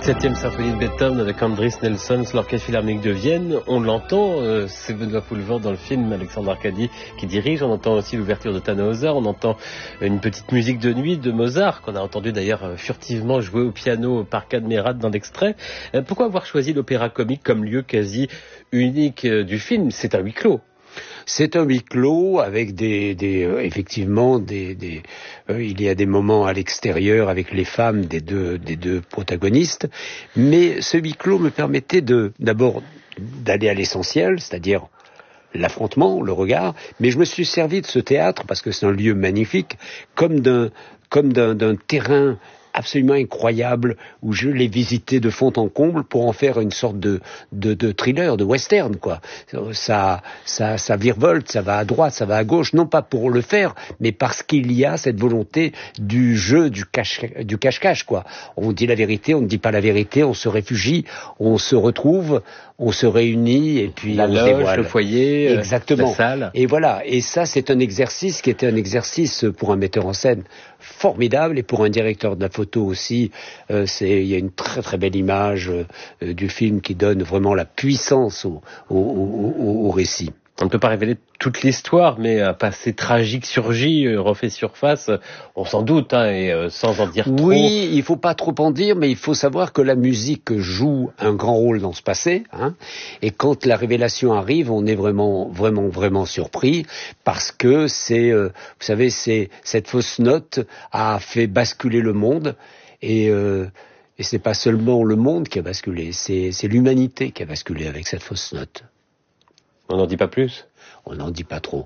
Septième symphonie de Beethoven avec Andris Nelsons, l'Orchestre Philharmonique de Vienne. On l'entend, c'est Benoît Poelvoort dans le film, Alexandre Arcadi qui dirige. On entend aussi l'ouverture de Tannhäuser. On entend une petite musique de nuit de Mozart, qu'on a entendu d'ailleurs furtivement jouer au piano par Cadmerade dans l'extrait. Pourquoi avoir choisi l'opéra comique comme lieu quasi unique du film? C'est un huis clos. C'est un huis clos avec effectivement il y a des moments à l'extérieur avec les femmes des deux protagonistes, mais ce huis clos me permettait d'abord d'aller à l'essentiel, c'est-à-dire l'affrontement, le regard, mais je me suis servi de ce théâtre parce que c'est un lieu magnifique, comme d'un terrain absolument incroyable où je l'ai visité de fond en comble pour en faire une sorte de thriller, de western, quoi. Ça virevolte, ça va à droite, ça va à gauche, non pas pour le faire, mais parce qu'il y a cette volonté du jeu, du cache-cache, quoi. On dit la vérité, on ne dit pas la vérité, on se réfugie, on se retrouve, on se réunit et puis la on loge, dévoile. le foyer, exactement. La salle. Et voilà. Et ça, c'est un exercice qui était un exercice pour un metteur en scène formidable et pour un directeur de la photo aussi. Il y a une très très belle image du film qui donne vraiment la puissance au récit. On ne peut pas révéler toute l'histoire, mais un passé tragique surgit, refait surface, on s'en doute, et sans en dire trop. Oui, il faut pas trop en dire, mais il faut savoir que la musique joue un grand rôle dans ce passé, et quand la révélation arrive, on est vraiment surpris, parce que vous savez, cette fausse note a fait basculer le monde, et c'est pas seulement le monde qui a basculé, c'est l'humanité qui a basculé avec cette fausse note. On n'en dit pas plus? On n'en dit pas trop.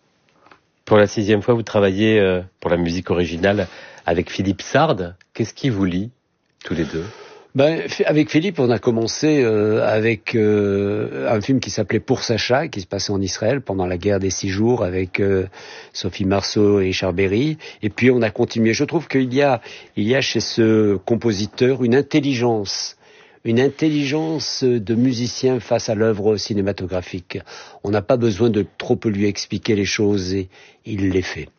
Pour la 6e fois, vous travaillez pour la musique originale avec Philippe Sard. Qu'est-ce qui vous lie, tous les deux? Avec Philippe, on a commencé avec un film qui s'appelait Pour Sacha, qui se passait en Israël pendant la guerre des 6 jours avec Sophie Marceau et Richard Berry. Et puis on a continué. Je trouve qu'il y a chez ce compositeur une intelligence de musicien face à l'œuvre cinématographique. On n'a pas besoin de trop lui expliquer les choses et il les fait.